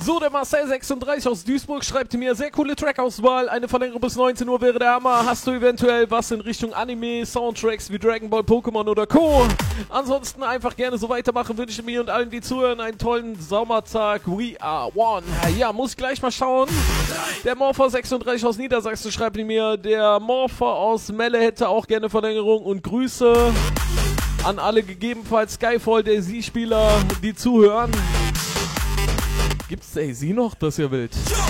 So, der Marcel36 aus Duisburg schreibt mir, sehr coole Trackauswahl, eine Verlängerung bis 19 Uhr wäre der Hammer. Hast du eventuell was in Richtung Anime, Soundtracks wie Dragon Ball, Pokémon oder Co.? Ansonsten einfach gerne so weitermachen, wünsche mir und allen, die zuhören, einen tollen Sommertag. We are one. Ja, muss ich gleich mal schauen. Der Morpher36 aus Niedersachsen schreibt mir, der Morpher aus Melle hätte auch gerne Verlängerung und Grüße an alle, gegebenenfalls Skyfall, der Z-Spieler, die zuhören. Gibt's AZ noch? Das ist ja wild.